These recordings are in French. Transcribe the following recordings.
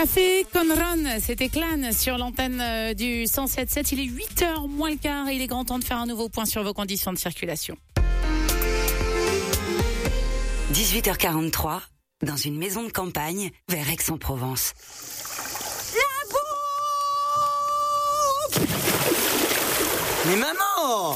Café Conron, c'était Clan sur l'antenne du 107.7. Il est 8h moins le quart et il est grand temps de faire un nouveau point sur vos conditions de circulation. 18h43, dans une maison de campagne vers Aix-en-Provence. La bouffe! Mais maman!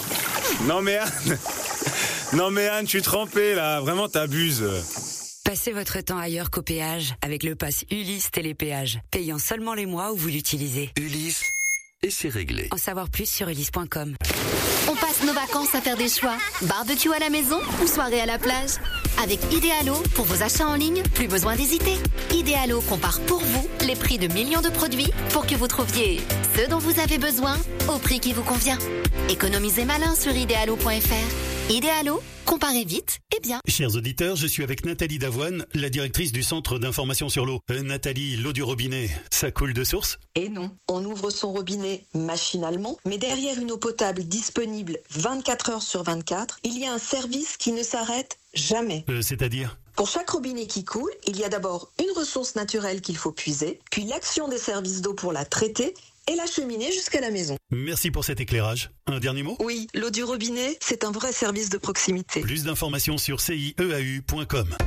Non mais Anne, je suis trempé là, vraiment t'abuses. Passez votre temps ailleurs qu'au péage avec le pass Ulysse Télépéage, payant seulement les mois où vous l'utilisez. Ulysse, et c'est réglé. En savoir plus sur ulysse.com. On passe nos vacances à faire des choix. Barbecue à la maison ou soirée à la plage. Avec Idealo, pour vos achats en ligne, plus besoin d'hésiter. Idealo compare pour vous les prix de millions de produits pour que vous trouviez ce dont vous avez besoin au prix qui vous convient. Économisez malin sur idealo.fr. Idealo, comparez vite et bien. Chers auditeurs, je suis avec Nathalie Davoine, la directrice du Centre d'information sur l'eau. Nathalie, l'eau du robinet, ça coule de source ? Et non, on ouvre son robinet machinalement, mais derrière une eau potable disponible 24 heures sur 24, il y a un service qui ne s'arrête jamais. C'est-à-dire ? Pour chaque robinet qui coule, il y a d'abord une ressource naturelle qu'il faut puiser, puis l'action des services d'eau pour la traiter et l'acheminer jusqu'à la maison. Merci pour cet éclairage. Un dernier mot ? Oui, l'eau du robinet, c'est un vrai service de proximité. Plus d'informations sur cieau.com.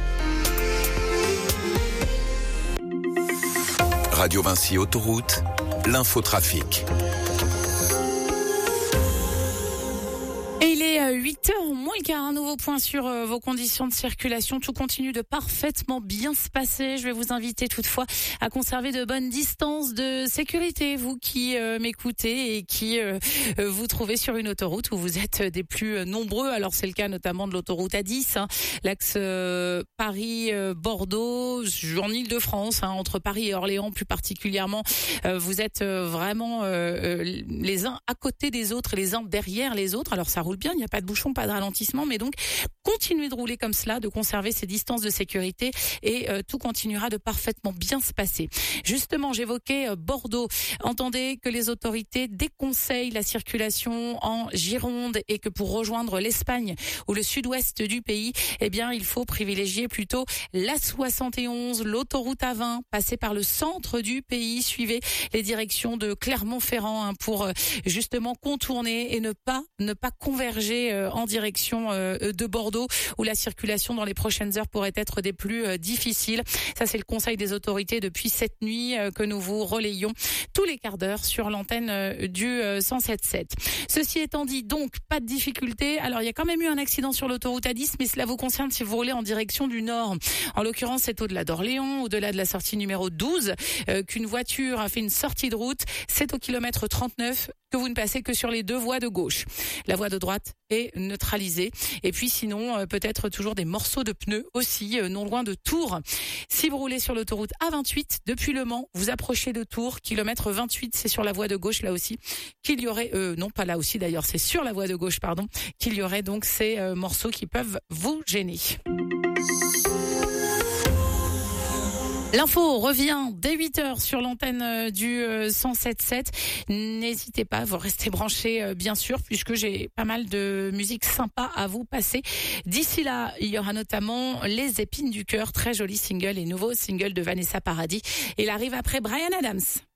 Radio Vinci Autoroute, l'infotrafic. Et il est 8h moins le quart, un nouveau point sur vos conditions de circulation. Tout continue de parfaitement bien se passer. Je vais vous inviter toutefois à conserver de bonnes distances de sécurité. Vous qui m'écoutez et qui vous trouvez sur une autoroute où vous êtes des plus nombreux. Alors c'est le cas notamment de l'autoroute A10, l'axe Paris-Bordeaux, en Ile-de-France, entre Paris et Orléans plus particulièrement. Vous êtes vraiment les uns à côté des autres et les uns derrière les autres. Alors ça roule bien, il n'y a pas de bouchon, pas de ralentissement, mais donc continuez de rouler comme cela, de conserver ces distances de sécurité et tout continuera de parfaitement bien se passer. Justement, j'évoquais Bordeaux. Entendez que les autorités déconseillent la circulation en Gironde et que pour rejoindre l'Espagne ou le sud-ouest du pays, eh bien, il faut privilégier plutôt l'A71, l'autoroute A20, passer par le centre du pays, suivez les directions de Clermont-Ferrand pour justement contourner et ne pas converger en direction de Bordeaux où la circulation dans les prochaines heures pourrait être des plus difficiles. Ça, c'est le conseil des autorités depuis cette nuit que nous vous relayons tous les quarts d'heure sur l'antenne du 107.7. Ceci étant dit, donc, pas de difficulté. Alors, il y a quand même eu un accident sur l'autoroute A10, mais cela vous concerne si vous roulez en direction du nord. En l'occurrence, c'est au-delà d'Orléans, au-delà de la sortie numéro 12, qu'une voiture a fait une sortie de route. C'est au kilomètre 39 que vous ne passez que sur les deux voies de gauche. La voie de droite est neutralisée. Et puis sinon, peut-être toujours des morceaux de pneus aussi, non loin de Tours. Si vous roulez sur l'autoroute A28 depuis Le Mans, vous approchez de Tours, kilomètre 28, c'est sur la voie de gauche là aussi, qu'il y aurait, non pas là aussi d'ailleurs, c'est sur la voie de gauche, pardon, qu'il y aurait donc ces morceaux qui peuvent vous gêner. L'info revient dès 8h sur l'antenne du 107.7. N'hésitez pas, vous restez branchés bien sûr, puisque j'ai pas mal de musique sympa à vous passer. D'ici là, il y aura notamment Les Épines du Cœur, très joli single et nouveau single de Vanessa Paradis. Il arrive après Bryan Adams.